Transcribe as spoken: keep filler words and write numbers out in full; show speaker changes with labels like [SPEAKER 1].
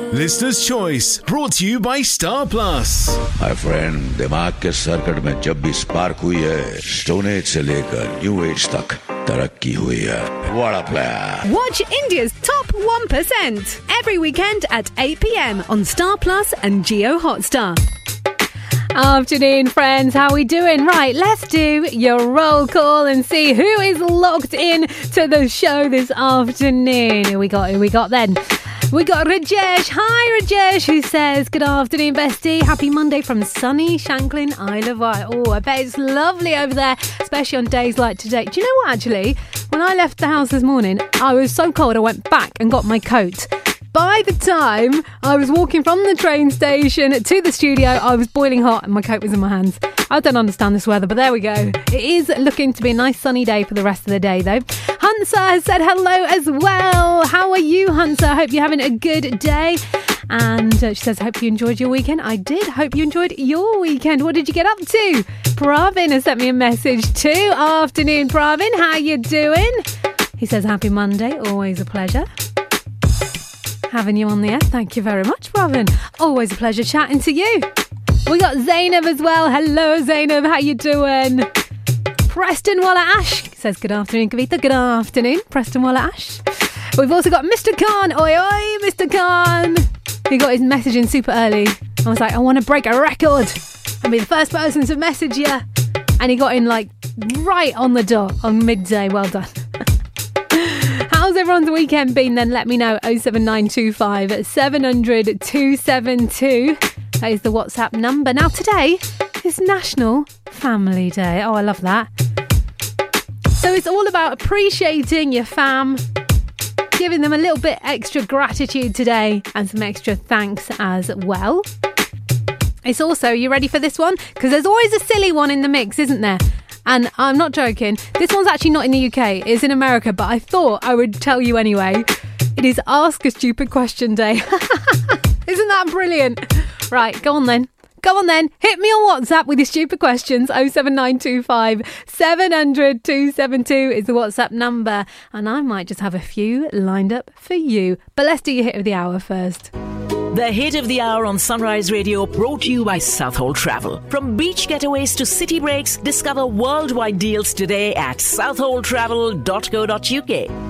[SPEAKER 1] Listener's Choice, brought to you by Star Plus.
[SPEAKER 2] My friend, दिमाग के circuit में जब भी स्पार्क हुई है, स्टोन एज से लेकर न्यू एज तक तरक्की हुई है. What a player!
[SPEAKER 3] Watch India's top one percent every weekend at eight p.m. on Star Plus and Jio Hotstar. Afternoon, friends. How are we doing? Right, let's do your roll call and see who is locked in to the show this afternoon. Who we got? Who we got then? We got Rajesh. Hi, Rajesh, who says, good afternoon, bestie. Happy Monday from sunny Shanklin, Isle of Wight. Oh, I bet it's lovely over there, especially on days like today. Do you know what, actually? When I left the house this morning, I was so cold I went back and got my coat. By the time I was walking from the train station to the studio, I was boiling hot and my coat was in my hands. I don't understand this weather, but there we go. It is looking to be a nice sunny day for the rest of the day, though. Hansa has said hello as well. How are you, Hansa? I hope you're having a good day. And uh, she says, hope you enjoyed your weekend. I did. Hope you enjoyed your weekend. What did you get up to? Pravin has sent me a message too. Afternoon, Pravin. How you doing? He says, happy Monday. Always a pleasure having you on the air. Thank you very much, Pravin. Always a pleasure chatting to you. We got Zainab as well. Hello, Zainab. How you doing? Preston Waller Ash says, good afternoon, Kavita. Good afternoon, Preston Waller Ash. We've also got Mister Khan. Oi, oi, Mister Khan. He got his message in super early. I was like, I want to break a record and be the first person to message you. And he got in like right on the dot on midday. Well done. How's everyone's weekend been then? Let me know. oh seven nine two five seven hundred two seven two. That is the WhatsApp number. Now today is National Family Day. Oh, I love that. So it's all about appreciating your fam, giving them a little bit extra gratitude today and some extra thanks as well. It's also, you ready for this one? Because there's always a silly one in the mix, isn't there? And I'm not joking. This one's actually not in the U K. It's in America, but I thought I would tell you anyway. It is Ask a Stupid Question Day. Isn't that brilliant? Right, go on then. Go on then. Hit me on WhatsApp with your stupid questions. oh seven nine two five seven hundred two seven two is the WhatsApp number. And I might just have a few lined up for you. But let's do your hit of the hour first.
[SPEAKER 4] The hit of the hour on Sunrise Radio, brought to you by Southhold Travel. From beach getaways to city breaks, discover worldwide deals today at southhold travel dot co dot uk.